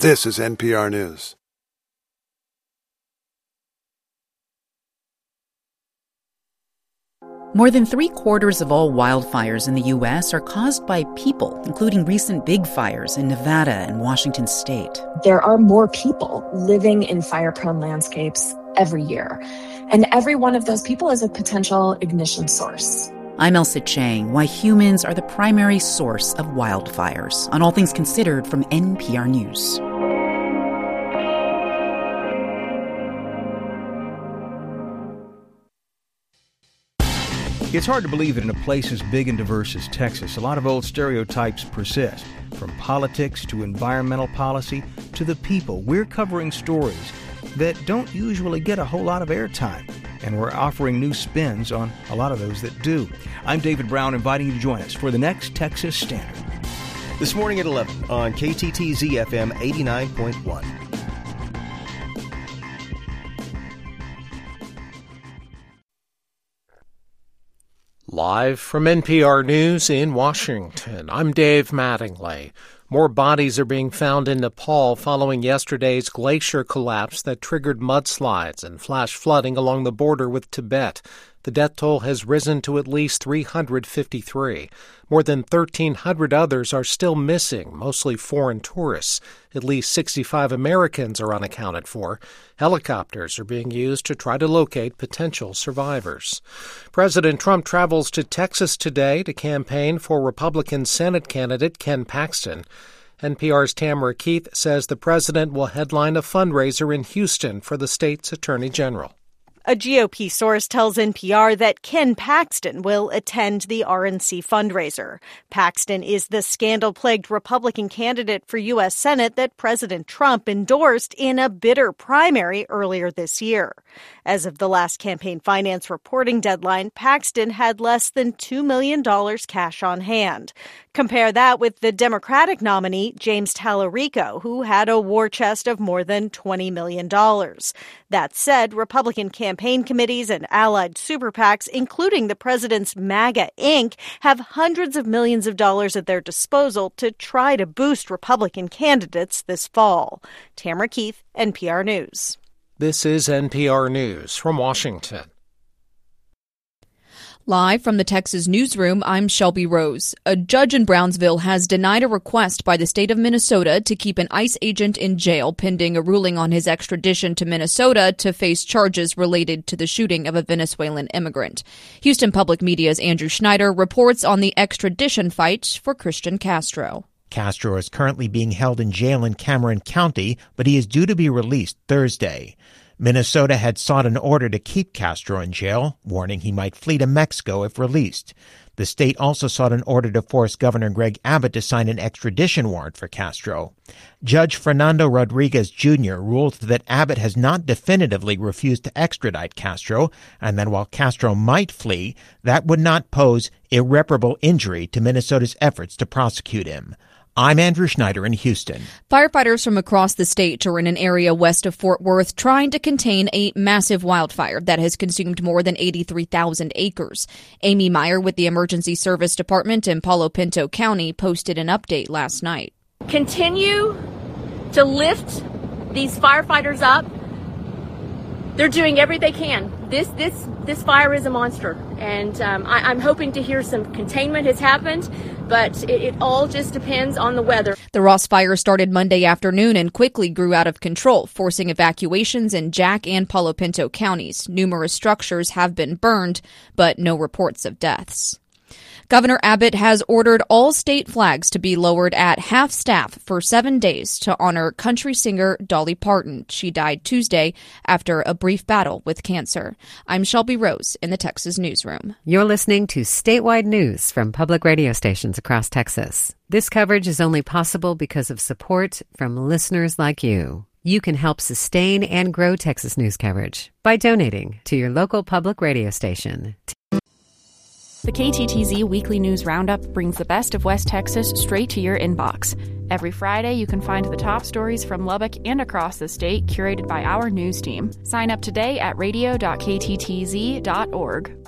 This is NPR News. More than 3/4 of all wildfires in the U.S. are caused by people, including recent big fires in Nevada and Washington state. There are more people living in fire-prone landscapes every year, and every one of those people is a potential ignition source. I'm Elsa Chang. Why humans are the primary source of wildfires on All Things Considered from NPR News. It's hard to believe that in a place as big and diverse as Texas, a lot of old stereotypes persist. From politics to environmental policy to the people, we're covering stories that don't usually get a whole lot of airtime, and we're offering new spins on a lot of those that do. I'm David Brown, inviting you to join us for the next Texas Standard. This morning at 11 on KTTZ FM 89.1. Live from NPR News in Washington, I'm Dave Mattingly. More bodies are being found in Nepal following yesterday's glacier collapse that triggered mudslides and flash flooding along the border with Tibet. The death toll has risen to at least 353. More than 1,300 others are still missing, mostly foreign tourists. At least 65 Americans are unaccounted for. Helicopters are being used to try to locate potential survivors. President Trump travels to Texas today to campaign for Republican Senate candidate Ken Paxton. NPR's Tamara Keith says the president will headline a fundraiser in Houston for the state's attorney general. A GOP source tells NPR that Ken Paxton will attend the RNC fundraiser. Paxton is the scandal-plagued Republican candidate for U.S. Senate that President Trump endorsed in a bitter primary earlier this year. As of the last campaign finance reporting deadline, Paxton had less than $2 million cash on hand. Compare that with the Democratic nominee, James Tallarico, who had a war chest of more than $20 million. That said, Republican campaign committees and allied super PACs, including the president's MAGA, Inc., have hundreds of millions of dollars at their disposal to try to boost Republican candidates this fall. Tamara Keith, NPR News. This is NPR News from Washington. Live from the Texas newsroom, I'm Shelby Rose. A judge in Brownsville has denied a request by the state of Minnesota to keep an ICE agent in jail pending a ruling on his extradition to Minnesota to face charges related to the shooting of a Venezuelan immigrant. Houston Public Media's Andrew Schneider reports on the extradition fight for Christian Castro. Castro is currently being held in jail in Cameron County, but he is due to be released Thursday. Minnesota had sought an order to keep Castro in jail, warning he might flee to Mexico if released. The state also sought an order to force Governor Greg Abbott to sign an extradition warrant for Castro. Judge Fernando Rodriguez Jr. ruled that Abbott has not definitively refused to extradite Castro, and that while Castro might flee, that would not pose irreparable injury to Minnesota's efforts to prosecute him. I'm Andrew Schneider in Houston. Firefighters from across the state are in an area west of Fort Worth trying to contain a massive wildfire that has consumed more than 83,000 acres. Amy Meyer with the Emergency Service Department in Palo Pinto County posted an update last night. Continue to lift these firefighters up. They're doing everything they can. This fire is a monster, and I'm hoping to hear some containment has happened, but it all just depends on the weather. The Ross Fire started Monday afternoon and quickly grew out of control, forcing evacuations in Jack and Palo Pinto counties. Numerous structures have been burned, but no reports of deaths. Governor Abbott has ordered all state flags to be lowered at half-staff for 7 days to honor country singer Dolly Parton. She died Tuesday after a brief battle with cancer. I'm Shelby Rose in the Texas newsroom. You're listening to statewide news from public radio stations across Texas. This coverage is only possible because of support from listeners like you. You can help sustain and grow Texas news coverage by donating to your local public radio station. The KTTZ Weekly News Roundup brings the best of West Texas straight to your inbox. Every Friday, you can find the top stories from Lubbock and across the state, curated by our news team. Sign up today at radio.kttz.org.